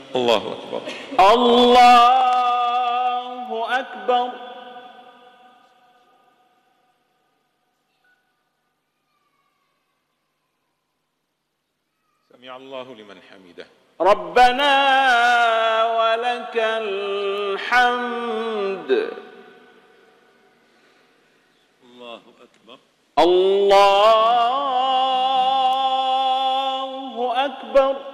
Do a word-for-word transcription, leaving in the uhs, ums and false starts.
الله أكبر. الله أكبر. سمع الله لمن حمده. ربنا ولك الحمد. الله أكبر. الله أكبر.